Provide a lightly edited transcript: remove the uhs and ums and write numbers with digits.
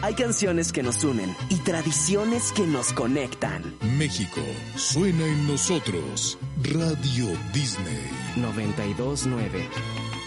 Hay canciones que nos unen y tradiciones que nos conectan. México suena en nosotros. Radio Disney 92.9.